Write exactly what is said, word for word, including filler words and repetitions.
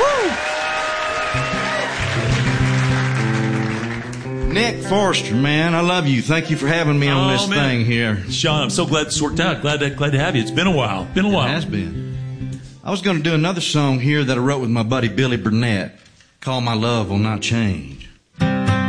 Nick Forrester, man, I love you. Thank you for having me on Oh, this man. thing here. Sean, I'm so glad this worked out. Glad to, glad to have you. It's been a while. Been a while. It has been. I was going to do another song here that I wrote with my buddy Billy Burnett called My Love Will Not Change.